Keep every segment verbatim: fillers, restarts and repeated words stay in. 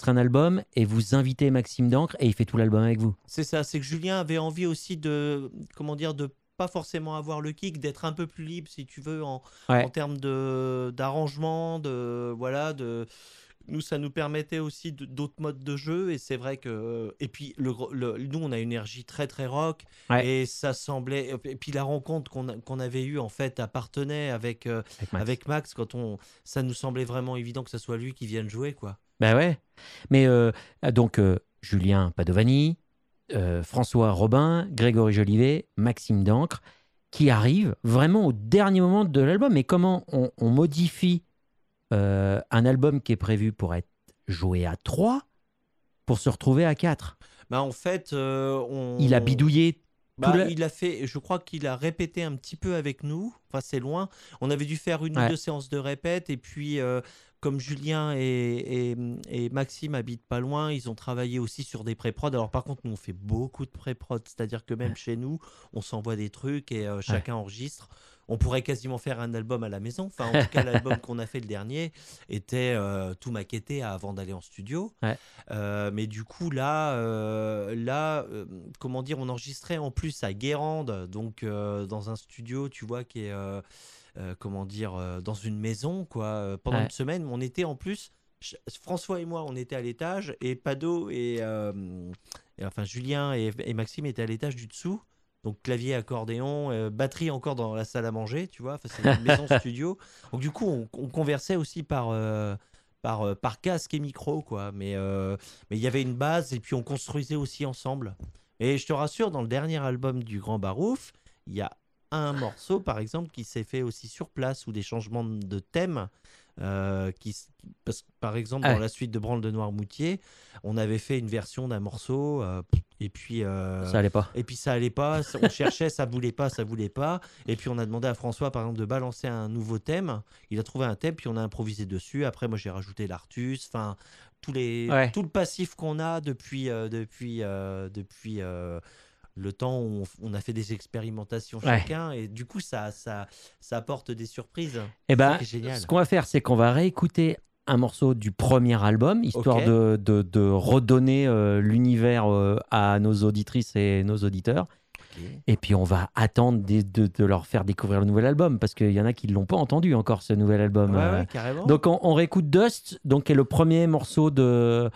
enregistrez un album et vous invitez Maxime d'Ancre et il fait tout l'album avec vous. C'est ça, c'est que Julien avait envie aussi de, comment dire, de pas forcément avoir le kick, d'être un peu plus libre, si tu veux, en, en Ouais. termes de, d'arrangement, de, voilà, de... Nous, ça nous permettait aussi de- d'autres modes de jeu, et c'est vrai que... Et puis, le, gro- le- nous, on a une énergie très, très rock, Ouais. et ça semblait... Et puis, la rencontre qu'on a- qu'on avait eue, en fait, appartenait avec, euh, Avec Max. avec Max, quand on... Ça nous semblait vraiment évident que ce soit lui qui vienne jouer, quoi. Ben ouais. Mais euh, donc, euh, Julien Padovani, euh, François Robin, Grégory Jolivet, Maxime d'Ancre, qui arrivent vraiment au dernier moment de l'album. Mais comment on, on modifie euh, un album qui est prévu pour être joué à trois pour se retrouver à quatre? Bah, en fait, euh, on... Il a bidouillé tout Bah, le... il a fait, je crois qu'il a répété un petit peu avec nous. Enfin, c'est loin. On avait dû faire une ou Ouais. deux séances de répète. Et puis, euh, comme Julien et, et, et Maxime habitent pas loin, ils ont travaillé aussi sur des pré-prod. Alors, par contre, nous, on fait beaucoup de pré-prod. C'est-à-dire que même chez nous, on s'envoie des trucs et euh, chacun enregistre. On pourrait quasiment faire un album à la maison. Enfin, en tout cas, l'album qu'on a fait le dernier était euh, tout maquetté avant d'aller en studio. Ouais. Euh, mais du coup, là, euh, là euh, comment dire, on enregistrait en plus à Guérande, donc euh, dans un studio, tu vois, qui est, euh, euh, comment dire, euh, dans une maison, quoi. Euh, Pendant Ouais. une semaine, on était en plus, ch- François et moi, on était à l'étage, et Pado et, euh, et, enfin, Julien et, et Maxime étaient à l'étage du dessous. Donc clavier, accordéon, euh, batterie encore dans la salle à manger, tu vois. Enfin, c'est une maison studio. Donc du coup, on, on conversait aussi par, euh, par, euh, par casque et micro, quoi. Mais euh, mais il y avait une base et puis on construisait aussi ensemble. Et je te rassure, dans le dernier album du Grand Barouf, il y a un morceau, par exemple, qui s'est fait aussi sur place ou des changements de thème. Euh, qui, s- parce que, par exemple, dans Ouais. la suite de Branle de Noirmoutier, on avait fait une version d'un morceau euh, et puis euh, Ça allait pas. et puis ça allait pas. ça- On cherchait, ça voulait pas, ça voulait pas. Et puis on a demandé à François, par exemple, de balancer un nouveau thème. Il a trouvé un thème, puis on a improvisé dessus. Après, moi, j'ai rajouté l'Artus. Enfin, tous les, Ouais. tout le passif qu'on a depuis, euh, depuis, euh, depuis euh, le temps où on, on a fait des expérimentations Ouais. chacun. Et du coup, ça, ça, ça apporte des surprises. Eh C'est ça ben, qui est génial. ce qu'on va faire, c'est qu'on va réécouter un morceau du premier album, histoire Ok. de, de, de redonner euh, l'univers euh, à nos auditrices et nos auditeurs. Ok. Et puis, on va attendre de, de, de leur faire découvrir le nouvel album, parce qu'il y en a qui ne l'ont pas entendu encore, ce nouvel album. Ouais, euh. ouais, carrément. Donc, on, on réécoute Dust, donc, qui est le premier morceau de,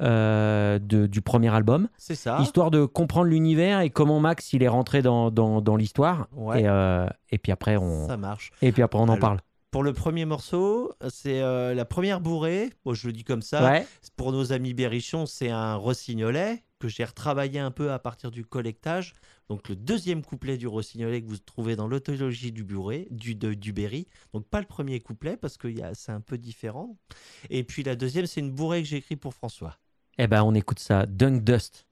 euh, de, du premier album, C'est ça. histoire de comprendre l'univers et comment Max il est rentré dans, dans, dans l'histoire. Ouais. Et, euh, et puis après, on, Ça marche. et puis après, on en Alors, parle. Pour le premier morceau, c'est euh, la première bourrée. Bon, je le dis comme ça. Ouais. Pour nos amis berrichons, c'est un rossignolet que j'ai retravaillé un peu à partir du collectage. Donc le deuxième couplet du rossignolet que vous trouvez dans l'autologie du, bourré, du, de- du Berry. Donc pas le premier couplet parce que y a- c'est un peu différent. Et puis la deuxième, c'est une bourrée que j'ai écrite pour François. Eh ben, on écoute ça. Dunk Dust.